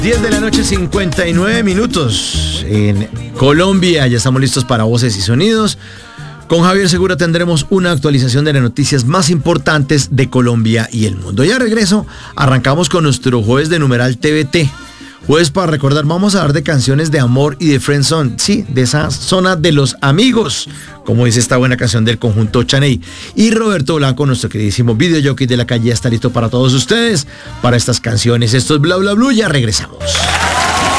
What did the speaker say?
10 de la noche, 59 minutos en Colombia. Ya estamos listos para Voces y Sonidos. Con Javier Segura tendremos una actualización de las noticias más importantes de Colombia y el mundo. Ya regreso, arrancamos con nuestro jueves de numeral TVT. Jueves para recordar, vamos a hablar de canciones de amor y de friendzone. Sí, de esa zona de los amigos, como dice esta buena canción del conjunto Chaney. Y Roberto Blanco, nuestro queridísimo videojockey de la calle, está listo para todos ustedes, para estas canciones. Esto es Bla Bla Blue, ya regresamos.